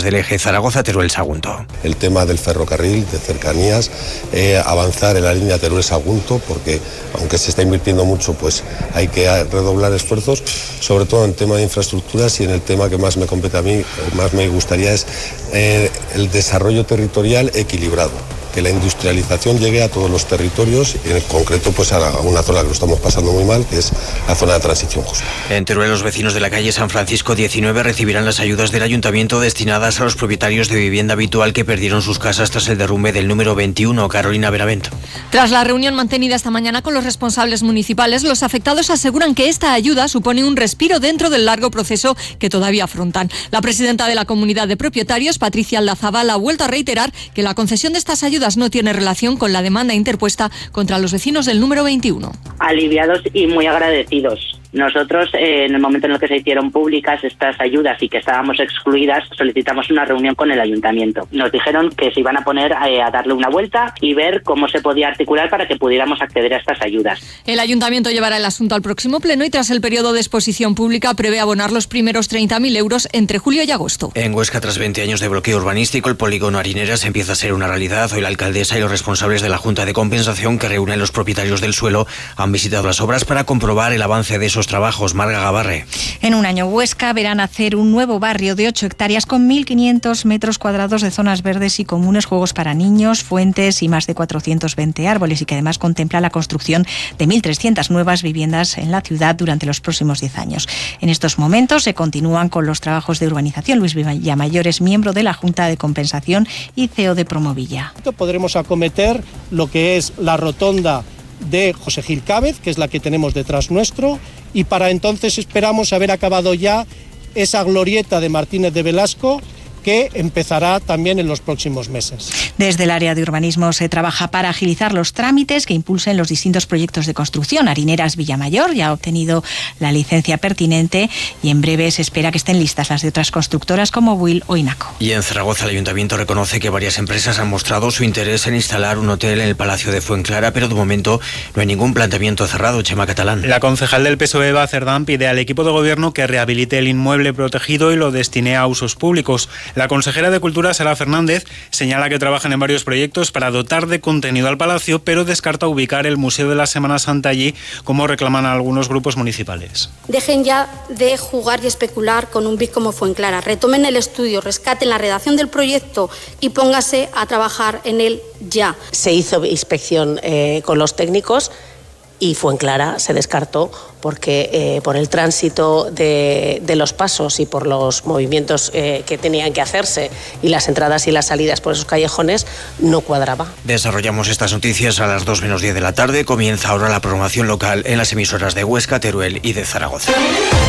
del eje Zaragoza-Teruel-Sagunto. El tema del ferrocarril de cercanías, avanzar en la línea Teruel-Sagunto, porque aunque se está invirtiendo mucho, pues hay que redoblar esfuerzos, sobre todo en tema de infraestructuras, y en el tema que más me compete a mí, más me gustaría, es el desarrollo territorial equilibrado. Que la industrialización llegue a todos los territorios y en concreto pues a una zona que lo estamos pasando muy mal, que es la zona de transición justa. En Teruel, los vecinos de la calle San Francisco 19 recibirán las ayudas del ayuntamiento destinadas a los propietarios de vivienda habitual que perdieron sus casas tras el derrumbe del número 21. Carolina Benavento. Tras la reunión mantenida esta mañana con los responsables municipales, los afectados aseguran que esta ayuda supone un respiro dentro del largo proceso que todavía afrontan. La presidenta de la comunidad de propietarios, Patricia Aldazabal, ha vuelto a reiterar que la concesión de estas ayudas no tiene relación con la demanda interpuesta contra los vecinos del número 21. Aliviados y muy agradecidos. Nosotros, en el momento en el que se hicieron públicas estas ayudas y que estábamos excluidas, solicitamos una reunión con el ayuntamiento. Nos dijeron que se iban a poner a darle una vuelta y ver cómo se podía articular para que pudiéramos acceder a estas ayudas. El ayuntamiento llevará el asunto al próximo pleno y tras el periodo de exposición pública prevé abonar los primeros 30.000 euros entre julio y agosto. En Huesca, tras 20 años de bloqueo urbanístico, el polígono Harineras empieza a ser una realidad. Hoy la alcaldesa y los responsables de la Junta de Compensación, que reúnen los propietarios del suelo, han visitado las obras para comprobar el avance de esos trabajos. Marga Gabarre. En un año, Huesca verá nacer un nuevo barrio de 8 hectáreas con 1.500 metros cuadrados de zonas verdes y comunes, juegos para niños, fuentes y más de 420 árboles, y que además contempla la construcción de 1.300 nuevas viviendas en la ciudad durante los próximos 10 años. En estos momentos se continúan con los trabajos de urbanización. Luis Villamayor es miembro de la Junta de Compensación y CEO de Promovilla. Podremos acometer lo que es la rotonda de José Gil Cábez, que es la que tenemos detrás nuestro, y para entonces esperamos haber acabado ya esa glorieta de Martínez de Velasco, que empezará también en los próximos meses. Desde el área de urbanismo se trabaja para agilizar los trámites que impulsen los distintos proyectos de construcción. Harineras Villamayor ya ha obtenido la licencia pertinente y en breve se espera que estén listas las de otras constructoras como Will o Inaco. Y en Zaragoza el ayuntamiento reconoce que varias empresas han mostrado su interés en instalar un hotel en el Palacio de Fuenlabrada, pero de momento no hay ningún planteamiento cerrado. Chema Catalán. La concejal del PSOE, Eva Cerdán, pide al equipo de gobierno que rehabilite el inmueble protegido y lo destine a usos públicos. La consejera de Cultura, Sara Fernández, señala que trabajan en varios proyectos para dotar de contenido al palacio, pero descarta ubicar el Museo de la Semana Santa allí, como reclaman algunos grupos municipales. Dejen ya de jugar y especular con un BIC como Fuenlabrada. Retomen el estudio, rescaten la redacción del proyecto y póngase a trabajar en él ya. Se hizo inspección con los técnicos y Fuenlabrada se descartó porque por el tránsito de los pasos y por los movimientos que tenían que hacerse y las entradas y las salidas por esos callejones no cuadraba. Desarrollamos estas noticias a las 2:10 de la tarde. Comienza ahora la programación local en las emisoras de Huesca, Teruel y de Zaragoza.